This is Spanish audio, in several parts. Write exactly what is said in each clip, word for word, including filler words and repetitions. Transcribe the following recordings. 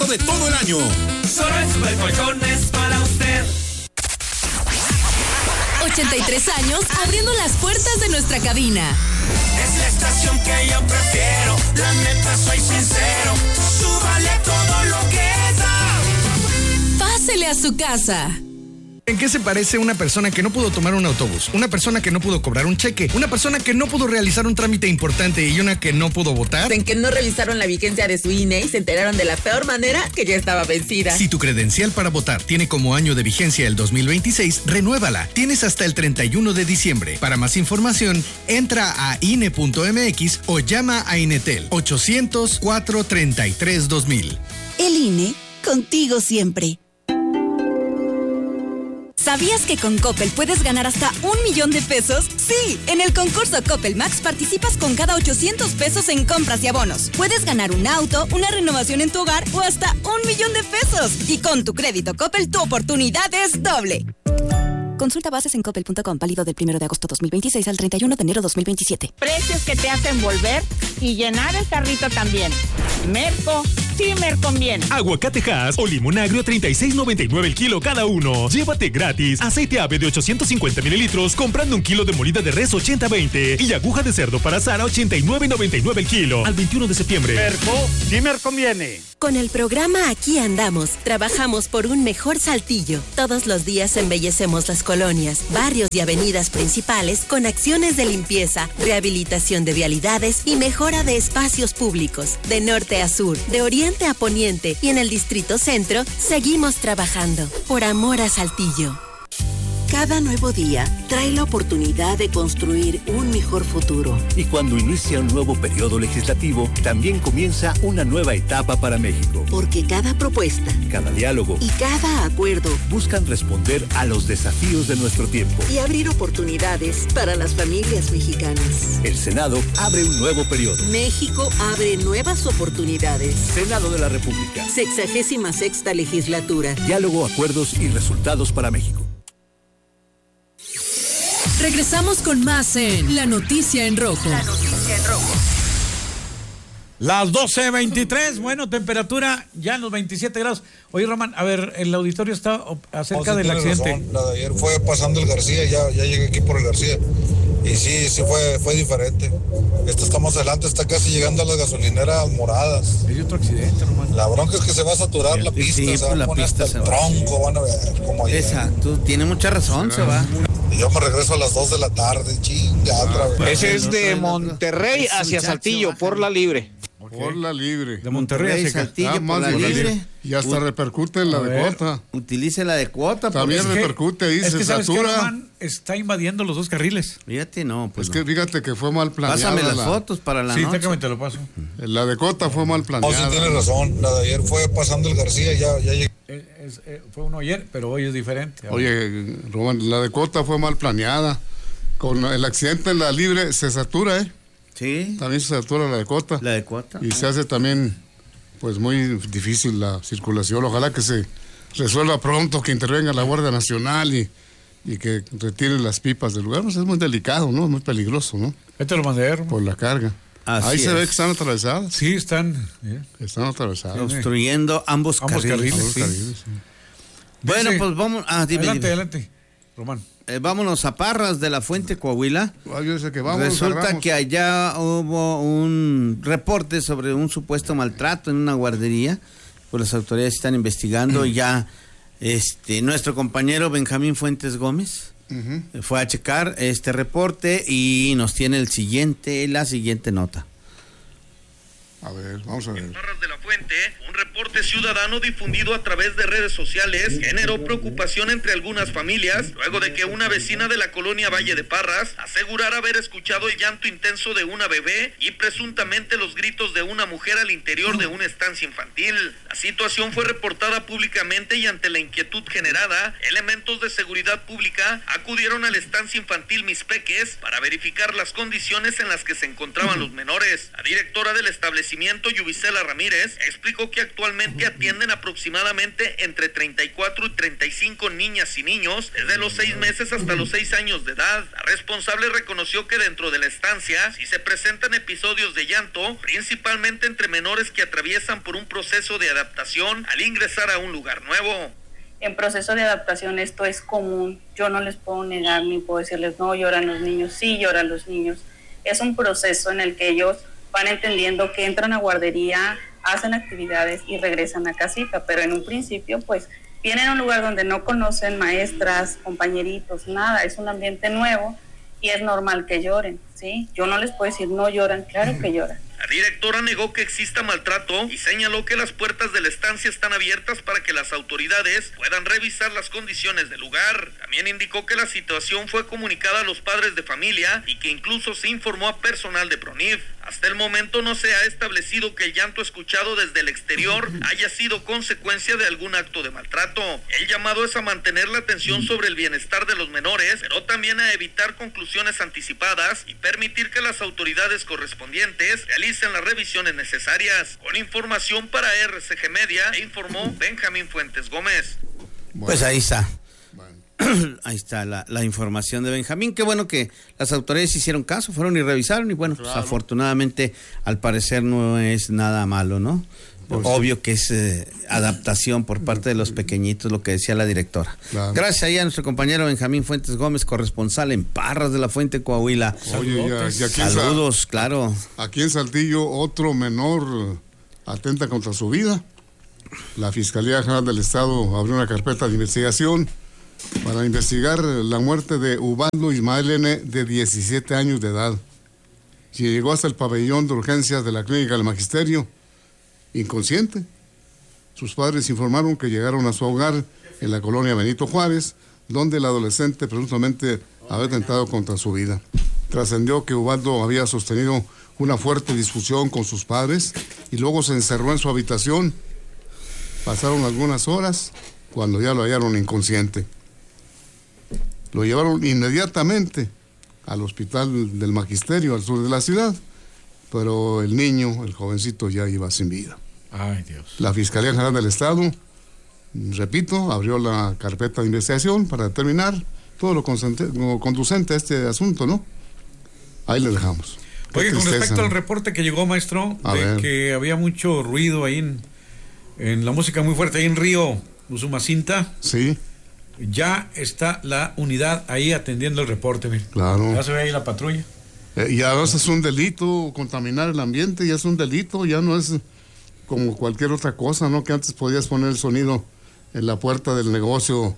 de todo el año. Solo en Super Colchones para usted. ochenta y tres años abriendo las puertas de nuestra cabina. Es la estación que yo prefiero, la neta soy sincero. Súbale todo lo que da. Pásele a su casa. ¿En qué se parece una persona que no pudo tomar un autobús? Una persona que no pudo cobrar un cheque, una persona que no pudo realizar un trámite importante y una que no pudo votar. En que no revisaron la vigencia de su I N E y se enteraron de la peor manera que ya estaba vencida. Si tu credencial para votar tiene como año de vigencia el dos mil veintiséis, renuévala. Tienes hasta el treinta y uno de diciembre. Para más información, entra a I N E punto M X o llama a Inetel ochocientos, cuatrocientos treinta y tres, dos mil. El I N E, contigo siempre. ¿Sabías que con Coppel puedes ganar hasta un millón de pesos? Sí, en el concurso Coppel Max participas con cada ochocientos pesos en compras y abonos. Puedes ganar un auto, una renovación en tu hogar o hasta un millón de pesos. Y con tu crédito Coppel, tu oportunidad es doble. Consulta bases en coppel punto com, válido del primero de agosto dos mil veintiséis al treinta y uno de enero dos mil veintisiete. Precios que te hacen volver y llenar el carrito también. Merco, sí me conviene. Aguacatejas o limón agrio treinta y seis noventa y nueve el kilo cada uno. Llévate gratis aceite ave de ochocientos cincuenta mililitros comprando un kilo de molida de res ochenta veinte y aguja de cerdo para asar a ochenta y nueve noventa y nueve el kilo. Al veintiuno de septiembre. Merco, sí me conviene. Con el programa Aquí Andamos, trabajamos por un mejor Saltillo. Todos los días embellecemos las colonias, barrios y avenidas principales con acciones de limpieza, rehabilitación de vialidades y mejora de espacios públicos. De norte a sur, de oriente a poniente y en el Distrito Centro, seguimos trabajando por amor a Saltillo. Cada nuevo día trae la oportunidad de construir un mejor futuro. Y cuando inicia un nuevo periodo legislativo, también comienza una nueva etapa para México. Porque cada propuesta, cada diálogo y cada acuerdo buscan responder a los desafíos de nuestro tiempo y abrir oportunidades para las familias mexicanas. El Senado abre un nuevo periodo. México abre nuevas oportunidades. Senado de la República. Sexagésima sexta legislatura. Diálogo, acuerdos y resultados para México. Regresamos con más en La Noticia en Rojo. La Noticia en Rojo. Las doce veintitrés, bueno, temperatura ya en los veintisiete grados. Oye, Román, a ver, el auditorio está acerca oh, sí, del accidente. Razón. La de ayer fue pasando el García, ya, ya llegué aquí por el García. Y sí, sí fue, fue diferente. Esto está más adelante, está casi llegando a las gasolineras moradas. Hay otro accidente, Román. La bronca es que se va a saturar sí, la pista, sí, se va la a poner pista hasta se el va. tronco, van a ver cómo llega. Esa, tú tienes mucha razón, se va. Y yo me regreso a las dos de la tarde, chinga, ah, otra vez. Ese es de Monterrey hacia Saltillo, por la libre. Okay. Por la libre. De Monterrey hacia Saltillo, ah, por la libre. libre. Y hasta U repercute en la de cuota. Utilice la de cuota. También repercute ahí, es se que satura. Román está invadiendo los dos carriles. Fíjate, no. Pues es no. que fíjate que fue mal planeada. Pásame las la... fotos para la sí, noche. Sí, te lo paso. La de cota fue mal planeada. No, sí tienes razón. La de ayer fue pasando el García, ya, ya llegué. Es, es, es, fue uno ayer, pero hoy es diferente. Oye, Román, la de cota fue mal planeada. Con el accidente en la libre se satura, ¿eh? Sí. También se satura la de cota. La de cota. Y ah. se hace también, pues, muy difícil la circulación. Ojalá que se resuelva pronto, que intervenga la Guardia Nacional y, y que retire las pipas del lugar. Pues es muy delicado, ¿no? Es muy peligroso, ¿no? Este lo mandé, por la carga. Así Ahí es. se ve que están atravesadas. Sí, están. Yeah. Están atravesadas. Obstruyendo ambos, ambos carriles. carriles. Ambos sí. carriles sí. Bueno, Dice, pues vamos. Ah, dime, adelante, dime. adelante, Román. Eh, vámonos a Parras de la Fuente, Coahuila. Ah, yo sé que vamos, Resulta agarramos. que allá hubo un reporte sobre un supuesto maltrato en una guardería. Pues las autoridades están investigando. Ya este nuestro compañero Benjamín Fuentes Gómez uh-huh. fue a checar este reporte y nos tiene el siguiente, la siguiente nota. A ver, vamos a ver. En Parras de la Fuente, un reporte ciudadano difundido a través de redes sociales generó preocupación entre algunas familias luego de que una vecina de la colonia Valle de Parras asegurara haber escuchado el llanto intenso de una bebé y presuntamente los gritos de una mujer al interior de una estancia infantil. La situación fue reportada públicamente y ante la inquietud generada, elementos de seguridad pública acudieron a la estancia infantil Mis Peques para verificar las condiciones en las que se encontraban los menores. La directora del establecimiento, Yubicela Ramírez, explicó que actualmente Actualmente atienden aproximadamente entre treinta y cuatro y treinta y cinco niñas y niños desde los seis meses hasta los seis años de edad. La responsable reconoció que dentro de la estancia sí se presentan episodios de llanto, principalmente entre menores que atraviesan por un proceso de adaptación al ingresar a un lugar nuevo. En proceso de adaptación esto es común, yo no les puedo negar ni puedo decirles no lloran los niños, sí lloran los niños. Es un proceso en el que ellos van entendiendo que entran a guardería, hacen actividades y regresan a casita, pero en un principio pues vienen a un lugar donde no conocen maestras, compañeritos, nada, es un ambiente nuevo y es normal que lloren, ¿sí? Yo no les puedo decir no lloran, claro que lloran. La directora negó que exista maltrato y señaló que las puertas de la estancia están abiertas para que las autoridades puedan revisar las condiciones del lugar. También indicó que la situación fue comunicada a los padres de familia y que incluso se informó a personal de PRONIF. Hasta el momento no se ha establecido que el llanto escuchado desde el exterior haya sido consecuencia de algún acto de maltrato. El llamado es a mantener la atención sobre el bienestar de los menores, pero también a evitar conclusiones anticipadas y permitir que las autoridades correspondientes realicen las revisiones necesarias. Con información para R C G Media, informó Benjamín Fuentes Gómez. Pues ahí está. Ahí está la, la información de Benjamín. Qué bueno que las autoridades hicieron caso, fueron y revisaron y bueno, claro. Pues afortunadamente al parecer no es nada malo, ¿no? Pues obvio sí. Que es eh, adaptación por parte de los pequeñitos, lo que decía la directora. Claro. Gracias ahí a nuestro compañero Benjamín Fuentes Gómez, corresponsal en Parras de la Fuente, Coahuila. Oye, ya, ya aquí saludos, Sa- claro. Aquí en Saltillo otro menor atenta contra su vida. La Fiscalía General del Estado abrió una carpeta de investigación para investigar la muerte de Ubaldo Ismael N., de diecisiete años de edad. Y llegó hasta el pabellón de urgencias de la Clínica del Magisterio, inconsciente. Sus padres informaron que llegaron a su hogar en la colonia Benito Juárez, donde el adolescente presuntamente había atentado contra su vida. Trascendió que Ubaldo había sostenido una fuerte discusión con sus padres y luego se encerró en su habitación. Pasaron algunas horas cuando ya lo hallaron inconsciente. Lo llevaron inmediatamente al hospital del Magisterio al sur de la ciudad, pero el niño, el jovencito, ya iba sin vida. Ay, Dios. La Fiscalía General del Estado, repito, abrió la carpeta de investigación para determinar todo lo, lo conducente a este asunto, ¿no? Ahí le dejamos. Oye, con respecto al reporte que llegó, maestro, a de ver. que había mucho ruido ahí en, en la música muy fuerte, ahí en Río Usumacinta. Sí. Ya está la unidad ahí atendiendo el reporte, mire. Claro. Ya se ve ahí la patrulla. Eh, y ahora es un delito contaminar el ambiente, ya es un delito, ya no es como cualquier otra cosa, ¿no? Que antes podías poner el sonido en la puerta del negocio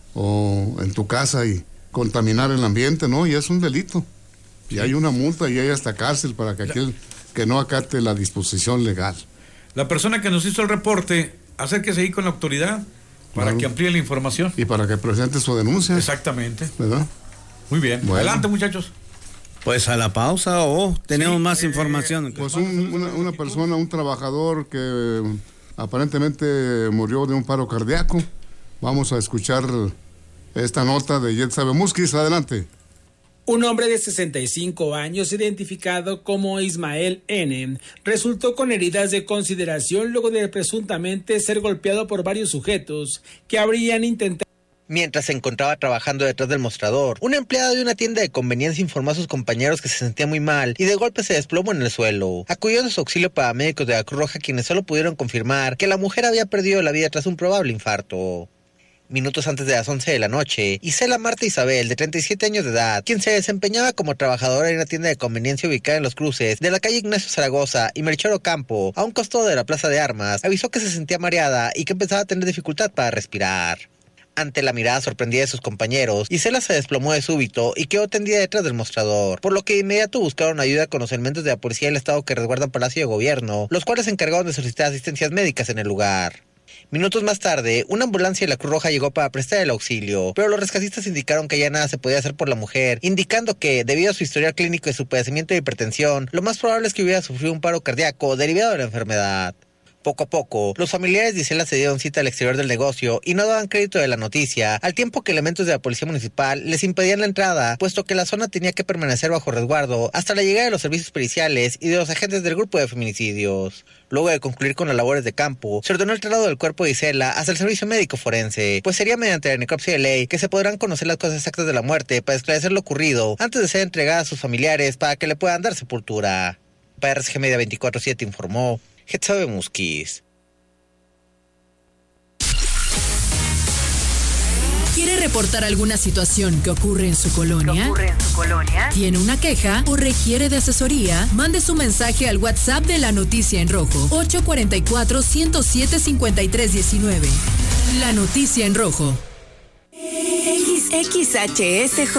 o en tu casa y contaminar el ambiente, ¿no? Ya es un delito. Y hay una multa y hay hasta cárcel para que aquel que no acate la disposición legal. La persona que nos hizo el reporte, acérquese ahí con la autoridad para claro. que amplíe la información. Y para que presente su denuncia. Exactamente. ¿Verdad? Muy bien. Bueno. Adelante, muchachos. Pues a la pausa o tenemos sí, más eh, información. Pues un, una, una persona, un trabajador que aparentemente murió de un paro cardíaco. Vamos a escuchar esta nota de Yetsabe Musquiz. Adelante. Un hombre de sesenta y cinco años, identificado como Ismael N., resultó con heridas de consideración luego de presuntamente ser golpeado por varios sujetos que habrían intentado. Mientras se encontraba trabajando detrás del mostrador, un empleado de una tienda de conveniencia informó a sus compañeros que se sentía muy mal y de golpe se desplomó en el suelo. Acudieron a su auxilio paramédicos de la Cruz Roja, quienes solo pudieron confirmar que la mujer había perdido la vida tras un probable infarto. Minutos antes de las once de la noche, Isela Marta Isabel, de treinta y siete años de edad, quien se desempeñaba como trabajadora en una tienda de conveniencia ubicada en los cruces de la calle Ignacio Zaragoza y Melchor Ocampo, a un costado de la Plaza de Armas, avisó que se sentía mareada y que empezaba a tener dificultad para respirar. Ante la mirada sorprendida de sus compañeros, Isela se desplomó de súbito y quedó tendida detrás del mostrador, por lo que de inmediato buscaron ayuda con los elementos de la policía del estado que resguardan Palacio de Gobierno, los cuales se encargaron de solicitar asistencias médicas en el lugar. Minutos más tarde, una ambulancia de la Cruz Roja llegó para prestar el auxilio, pero los rescatistas indicaron que ya nada se podía hacer por la mujer, indicando que, debido a su historial clínico y su padecimiento de hipertensión, lo más probable es que hubiera sufrido un paro cardíaco derivado de la enfermedad. Poco a poco, los familiares de Isela se dieron cita al exterior del negocio y no daban crédito de la noticia, al tiempo que elementos de la policía municipal les impedían la entrada, puesto que la zona tenía que permanecer bajo resguardo hasta la llegada de los servicios periciales y de los agentes del grupo de feminicidios. Luego de concluir con las labores de campo, se ordenó el traslado del cuerpo de Isela hasta el servicio médico forense, pues sería mediante la necropsia de ley que se podrán conocer las causas exactas de la muerte para esclarecer lo ocurrido antes de ser entregada a sus familiares para que le puedan dar sepultura. Para R C G Media veinticuatro siete informó Getsabe Musquiz. ¿Quiere reportar alguna situación que ocurre en su colonia? ¿Ocurre en su colonia? ¿Tiene una queja o requiere de asesoría? Mande su mensaje al WhatsApp de La Noticia en Rojo, ocho cuatro cuatro, uno cero siete, cinco tres uno nueve. La Noticia en Rojo. X H S J